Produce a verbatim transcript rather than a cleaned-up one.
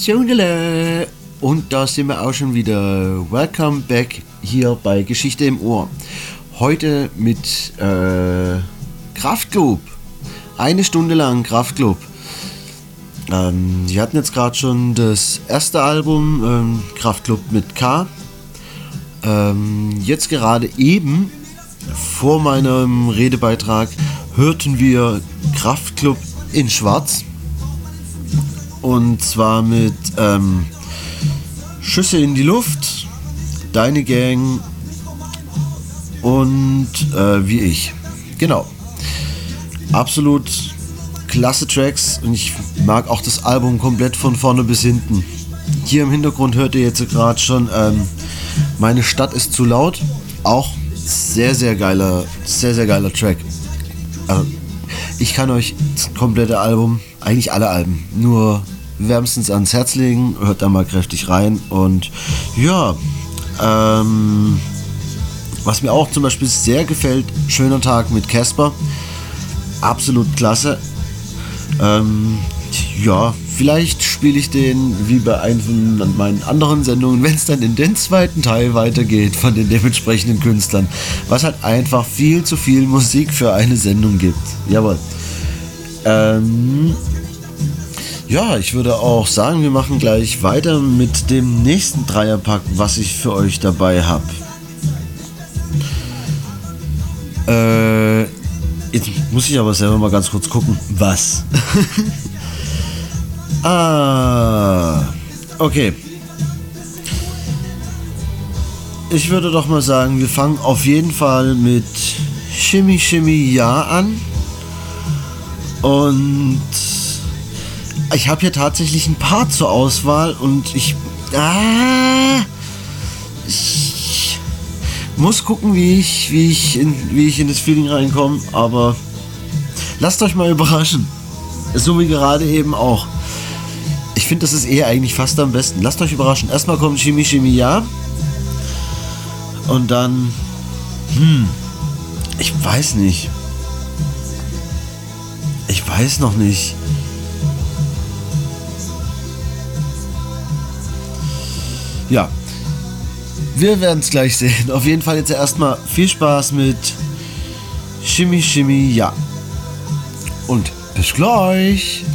Jungele. Und da sind wir auch schon wieder. Welcome back hier bei Geschichte im Ohr. Heute mit äh, Kraftklub. Eine Stunde lang Kraftklub. Ähm, Sie hatten jetzt gerade schon das erste Album, ähm, Kraftklub mit K. Ähm, jetzt gerade eben, vor meinem Redebeitrag, hörten wir Kraftklub in Schwarz. Und zwar mit ähm, Schüsse in die Luft, Deine Gang und äh, Wie ich. Genau. Absolut klasse Tracks und ich mag auch das Album komplett von vorne bis hinten. Hier im Hintergrund hört ihr jetzt gerade schon ähm, Meine Stadt ist zu laut. Auch sehr, sehr geiler, sehr, sehr geiler Track. Also, ich kann euch das komplette Album, eigentlich alle Alben, nur wärmstens ans Herz legen. Hört da mal kräftig rein. Und ja, ähm, was mir auch zum Beispiel sehr gefällt, Schöner Tag mit Casper. Absolut klasse. Ähm, ja, vielleicht spiele ich den wie bei einem von meinen anderen Sendungen, wenn es dann in den zweiten Teil weitergeht von den dementsprechenden Künstlern. Was halt einfach viel zu viel Musik für eine Sendung gibt. Jawohl. Ähm, ja, ich würde auch sagen, wir machen gleich weiter mit dem nächsten Dreierpack, was ich für euch dabei habe. Äh, jetzt muss ich aber selber mal ganz kurz gucken, was. ah, okay. Ich würde doch mal sagen, wir fangen auf jeden Fall mit Shimmy Shimmy Ja an. Und ich habe hier tatsächlich ein paar zur Auswahl und ich, ah, ich muss gucken, wie ich, wie ich in, wie ich in das Feeling reinkomme, aber lasst euch mal überraschen. So wie gerade eben auch. Ich finde, das ist eh eigentlich fast am besten. Lasst euch überraschen. Erstmal kommt Shimmy Shimmy Ja. Und dann, hm, ich weiß nicht. Ich weiß noch nicht. Ja, wir werden es gleich sehen. Auf jeden Fall jetzt erstmal viel Spaß mit Shimmy Shimmy Ja. Und bis gleich.